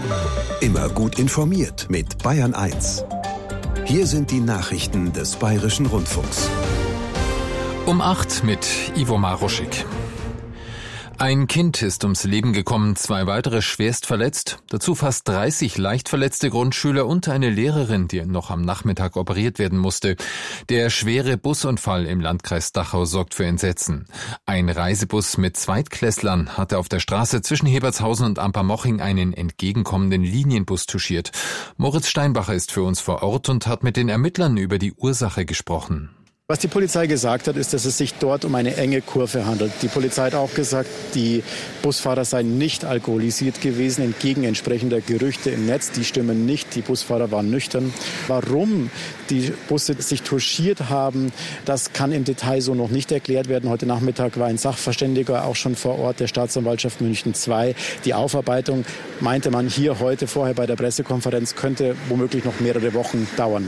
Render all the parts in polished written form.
Immer gut informiert mit Bayern 1. Hier sind die Nachrichten des Bayerischen Rundfunks. Um 8 mit Ivo Maruschik. Ein Kind ist ums Leben gekommen, 2 weitere schwerst verletzt, dazu fast 30 leicht verletzte Grundschüler und eine Lehrerin, die noch am Nachmittag operiert werden musste. Der schwere Busunfall im Landkreis Dachau sorgt für Entsetzen. Ein Reisebus mit Zweitklässlern hatte auf der Straße zwischen Hebertshausen und Ampermoching einen entgegenkommenden Linienbus touchiert. Moritz Steinbacher ist für uns vor Ort und hat mit den Ermittlern über die Ursache gesprochen. Was die Polizei gesagt hat, ist, dass es sich dort um eine enge Kurve handelt. Die Polizei hat auch gesagt, die Busfahrer seien nicht alkoholisiert gewesen, entgegen entsprechender Gerüchte im Netz. Die stimmen nicht, die Busfahrer waren nüchtern. Warum die Busse sich touchiert haben, das kann im Detail so noch nicht erklärt werden. Heute Nachmittag war ein Sachverständiger auch schon vor Ort der Staatsanwaltschaft München II. Die Aufarbeitung, meinte man hier heute vorher bei der Pressekonferenz, könnte womöglich noch mehrere Wochen dauern.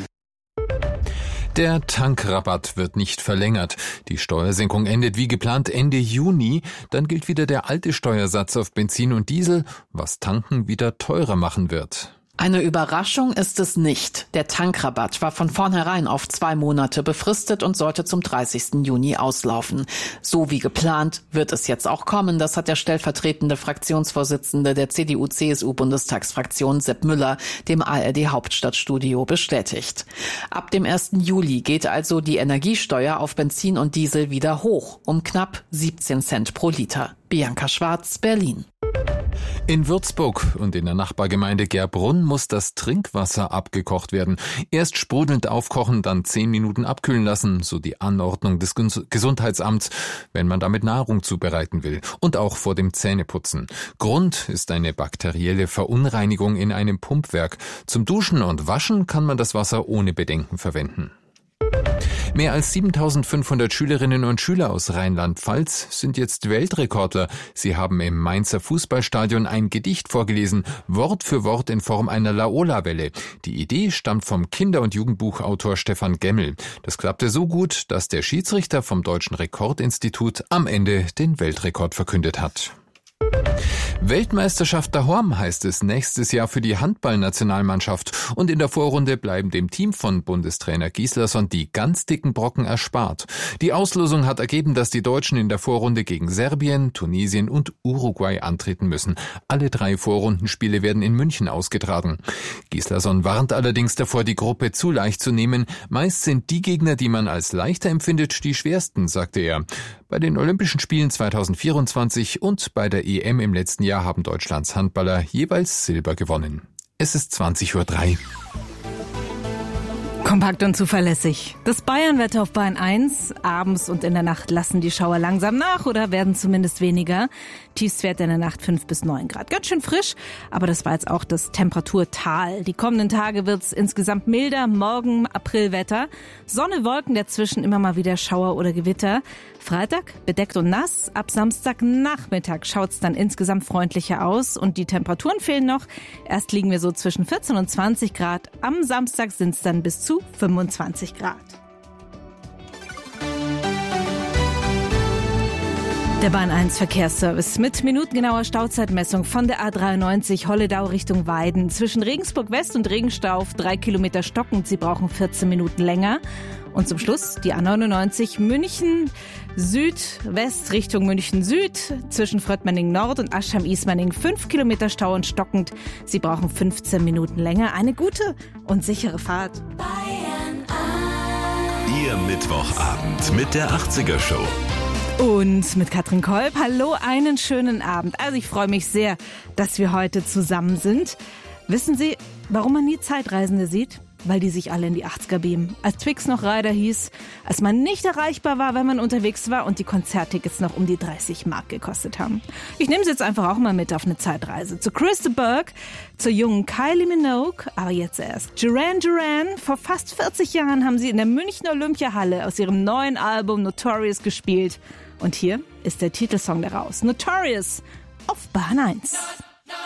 Der Tankrabatt wird nicht verlängert. Die Steuersenkung endet wie geplant Ende Juni. Dann gilt wieder der alte Steuersatz auf Benzin und Diesel, was Tanken wieder teurer machen wird. Eine Überraschung ist es nicht. Der Tankrabatt war von vornherein auf 2 Monate befristet und sollte zum 30. Juni auslaufen. So wie geplant wird es jetzt auch kommen. Das hat der stellvertretende Fraktionsvorsitzende der CDU-CSU-Bundestagsfraktion Sepp Müller dem ARD-Hauptstadtstudio bestätigt. Ab dem 1. Juli geht also die Energiesteuer auf Benzin und Diesel wieder hoch, um knapp 17 Cent pro Liter. Bianca Schwarz, Berlin. In Würzburg und in der Nachbargemeinde Gerbrunn muss das Trinkwasser abgekocht werden. Erst sprudelnd aufkochen, dann 10 Minuten abkühlen lassen, so die Anordnung des Gesundheitsamts, wenn man damit Nahrung zubereiten will. Und auch vor dem Zähneputzen. Grund ist eine bakterielle Verunreinigung in einem Pumpwerk. Zum Duschen und Waschen kann man das Wasser ohne Bedenken verwenden. Mehr als 7.500 Schülerinnen und Schüler aus Rheinland-Pfalz sind jetzt Weltrekordler. Sie haben im Mainzer Fußballstadion ein Gedicht vorgelesen, Wort für Wort in Form einer Laola-Welle. Die Idee stammt vom Kinder- und Jugendbuchautor Stefan Gemmel. Das klappte so gut, dass der Schiedsrichter vom Deutschen Rekordinstitut am Ende den Weltrekord verkündet hat. Weltmeisterschaft daheim heißt es nächstes Jahr für die Handballnationalmannschaft und in der Vorrunde bleiben dem Team von Bundestrainer Gislason die ganz dicken Brocken erspart. Die Auslosung hat ergeben, dass die Deutschen in der Vorrunde gegen Serbien, Tunesien und Uruguay antreten müssen. Alle 3 Vorrundenspiele werden in München ausgetragen. Gislason warnt allerdings davor, die Gruppe zu leicht zu nehmen. Meist sind die Gegner, die man als leichter empfindet, die schwersten, sagte er. Bei den Olympischen Spielen 2024 und bei der EM im letzten Jahr haben Deutschlands Handballer jeweils Silber gewonnen. Es ist 20:03 Uhr. Kompakt und zuverlässig. Das Bayernwetter auf Bayern 1. Abends und in der Nacht lassen die Schauer langsam nach oder werden zumindest weniger. Tiefstwert in der Nacht 5 bis 9 Grad. Ganz schön frisch, aber das war jetzt auch das Temperaturtal. Die kommenden Tage wird's insgesamt milder. Morgen Aprilwetter. Sonne, Wolken, dazwischen immer mal wieder Schauer oder Gewitter. Freitag bedeckt und nass. Ab Samstagnachmittag schaut's dann insgesamt freundlicher aus und die Temperaturen fehlen noch. Erst liegen wir so zwischen 14 und 20 Grad. Am Samstag sind's dann bis zu 25 Grad. Der Bahn 1 Verkehrsservice mit minutengenauer Stauzeitmessung von der A93 Holledau Richtung Weiden. Zwischen Regensburg West und Regenstau auf 3 Kilometer stockend. Sie brauchen 14 Minuten länger. Und zum Schluss die A99 München Südwest Richtung München Süd. Zwischen Fröttmenning Nord und Aschheim-Ismaning 5 Kilometer Stau und stockend. Sie brauchen 15 Minuten länger. Eine gute und sichere Fahrt. Bayern 1. Ihr Mittwochabend mit der 80er Show. Und mit Katrin Kolb. Hallo, einen schönen Abend. Also ich freue mich sehr, dass wir heute zusammen sind. Wissen Sie, warum man nie Zeitreisende sieht? Weil die sich alle in die 80er beamen. Als Twix noch Rider hieß, als man nicht erreichbar war, wenn man unterwegs war und die Konzerttickets noch um die 30 Mark gekostet haben. Ich nehme Sie jetzt einfach auch mal mit auf eine Zeitreise. Zu Chris de Burgh, zur jungen Kylie Minogue, aber jetzt erst Duran Duran. Vor fast 40 Jahren haben sie in der Münchner Olympiahalle aus ihrem neuen Album Notorious gespielt. Und hier ist der Titelsong daraus. Notorious auf Bahn 1.